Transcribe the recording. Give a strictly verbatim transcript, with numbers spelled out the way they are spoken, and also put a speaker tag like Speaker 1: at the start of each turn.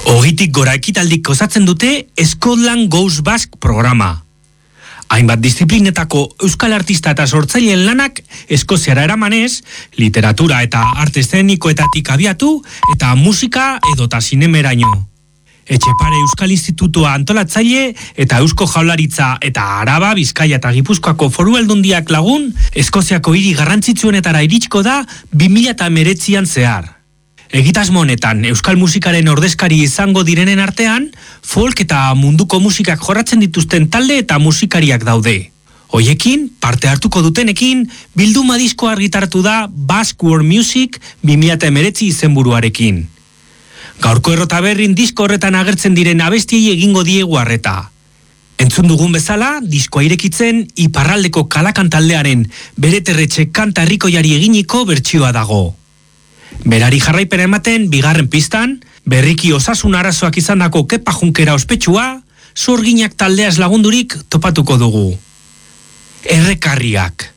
Speaker 1: Hogeitik gora ekitaldik osatzen dute Scotland Goes Basque programa. Hainbat disiplinetako euskal artista eta sortzaileen lanak Eskoziara eramanez, literatura eta arte eszenikoetatik abiatu eta musika edota zinemeraino. Etxepare Euskal Institutua antolatzaile eta Eusko Jaurlaritza eta Araba, Bizkaia eta Gipuzkoako Foru Aldundiak lagun, Eskoziako hiri garrantzitsuenetara iritsiko da bi mila hemeretzian zehar. Egitasmo honetan euskal musikaren ordezkari izango direnen artean, folk eta munduko musikak jorratzen dituzten talde eta musikariak daude. Hoiekin, parte hartuko dutenekin, bilduma disko argitaratu da Basque World Music bi mila hemeretzi izenburuarekin. Gaurko errota berrin disko horretan agertzen diren abestiei egingo diegu arreta. Entzun dugun bezala, diskoa irekitzen iparraldeko Kalakan taldearen bere terretxe kanta herrikoiari eginiko bertsioa dago. Berari jarraipena ematen bigarren pistan, berriki osasun arazoak izandako Kepa Junkera ospetsua, Sorginak taldeaz lagundurik topatuko dugu. Errekarriak.